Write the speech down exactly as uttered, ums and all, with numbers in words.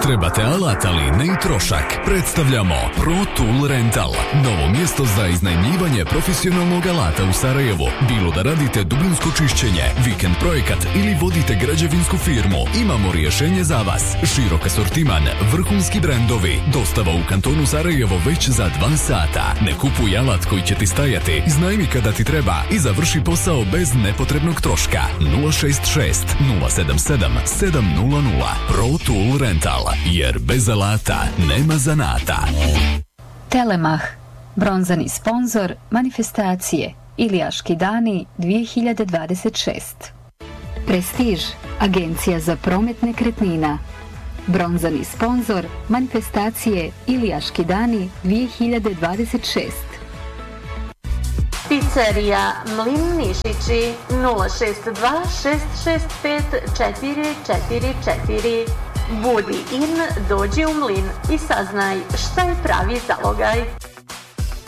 Trebate alat, ali ne i trošak? Predstavljamo Pro Tool Rental, novo mjesto za iznajmljivanje profesionalnog alata u Sarajevu. Bilo da radite dubinsko čišćenje, vikend projekat ili vodite građevinsku firmu, imamo rješenje za vas. Širok asortiman, vrhunski brendovi, dostava u kantonu Sarajevo već za dva sata. Ne kupuj alat koji će ti stajati, iznajmi kada ti treba i završi posao bez nepotrebnog troška. nula šest šest nula sedam sedam sedam nula nula. Pro Tool Rental, jer bez alata nema zanata. Telemah, bronzani sponzor manifestacije Ilijaški dani dvije hiljade dvadeset šest. Prestiž, agencija za promet nekretnina, bronzani sponzor manifestacije Ilijaški dani dvije hiljade dvadeset šest. Pizzerija Mlin Nišići nula šest dva šest šest pet četiri četiri četiri. Budi in, dođi u Mlin i saznaj šta je pravi zalogaj.